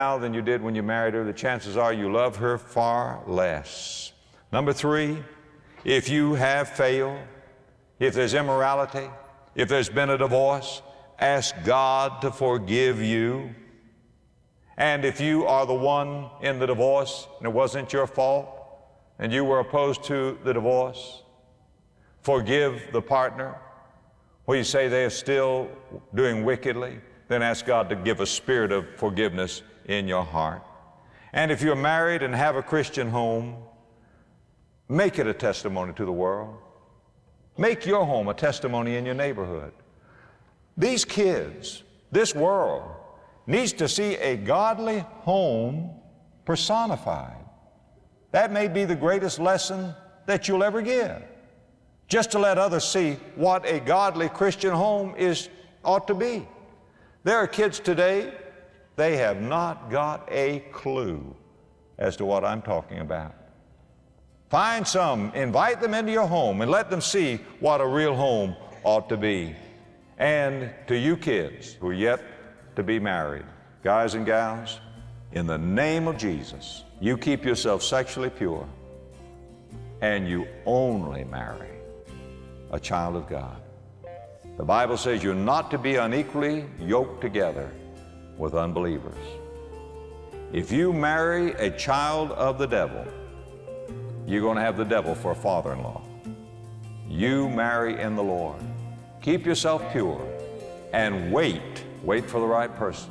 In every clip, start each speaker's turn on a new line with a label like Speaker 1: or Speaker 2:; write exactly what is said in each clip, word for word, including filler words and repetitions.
Speaker 1: now than you did when you married her, the chances are you love her far less. Number three, if you have failed, if there's immorality, if there's been a divorce, ask God to forgive you. And if you are the one in the divorce and it wasn't your fault and you were opposed to the divorce, forgive the partner. Or you say they are still doing wickedly, then ask God to give a spirit of forgiveness in your heart. And if you're married and have a Christian home, make it a testimony to the world. Make your home a testimony in your neighborhood. These kids, this world, needs to see a godly home personified. That may be the greatest lesson that you'll ever give. Just to let others see what a godly Christian home is, ought to be. There are kids today, they have not got a clue as to what I'm talking about. Find some, invite them into your home and let them see what a real home ought to be. And to you kids who are yet to be married, guys and gals, in the name of Jesus, you keep yourself sexually pure and you only marry a child of God. The Bible says you're not to be unequally yoked together with unbelievers. If you marry a child of the devil, you're going to have the devil for a father-in-law. You marry in the Lord. Keep yourself pure and wait. Wait for the right person.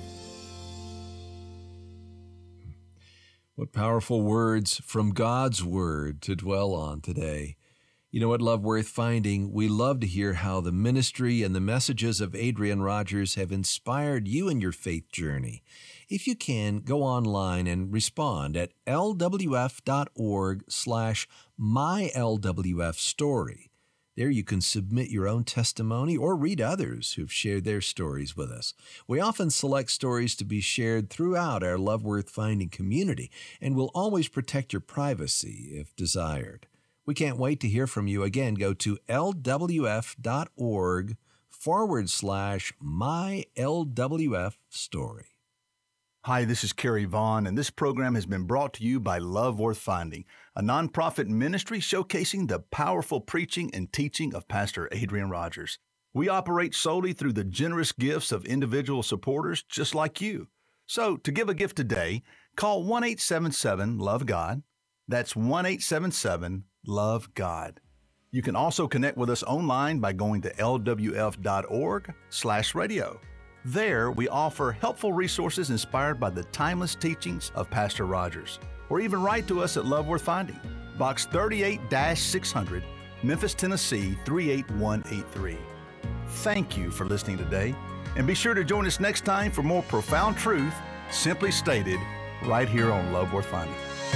Speaker 2: What powerful words from God's Word to dwell on today. You know what, Love Worth Finding? We love to hear how the ministry and the messages of Adrian Rogers have inspired you in your faith journey. If you can, go online and respond at lwf.org slash mylwfstory. There you can submit your own testimony or read others who've shared their stories with us. We often select stories to be shared throughout our Love Worth Finding community, and we'll always protect your privacy if desired. We can't wait to hear from you. Again, go to lwf.org forward slash mylwf story.
Speaker 3: Hi, this is Kerry Vaughn, and this program has been brought to you by Love Worth Finding, a nonprofit ministry showcasing the powerful preaching and teaching of Pastor Adrian Rogers. We operate solely through the generous gifts of individual supporters just like you. So, to give a gift today, call one eight seven seven, love God. That's one eight seven seven, love God. You can also connect with us online by going to lwf.org slash radio. There, we offer helpful resources inspired by the timeless teachings of Pastor Rogers. Or even write to us at Love Worth Finding, Box thirty-eight six hundred, Memphis, Tennessee three eight one eight three. Thank you for listening today, and be sure to join us next time for more profound truth, simply stated, right here on Love Worth Finding.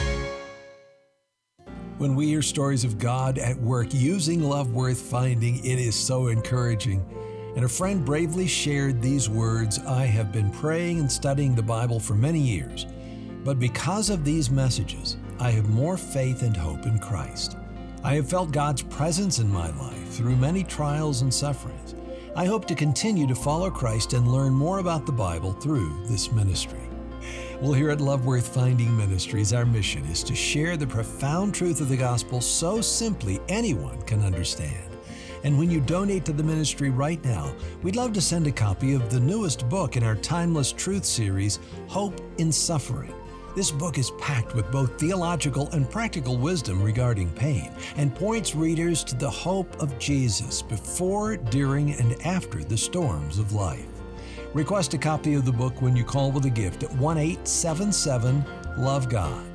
Speaker 2: When we hear stories of God at work using Love Worth Finding, it is so encouraging. And a friend bravely shared these words, "I have been praying and studying the Bible for many years, but because of these messages, I have more faith and hope in Christ. I have felt God's presence in my life through many trials and sufferings. I hope to continue to follow Christ and learn more about the Bible through this ministry." Well, here at Love Worth Finding Ministries, our mission is to share the profound truth of the gospel so simply anyone can understand. And when you donate to the ministry right now, we'd love to send a copy of the newest book in our Timeless Truth series, Hope in Suffering. This book is packed with both theological and practical wisdom regarding pain and points readers to the hope of Jesus before, during, and after the storms of life. Request a copy of the book when you call with a gift at one eight seven seven, love God.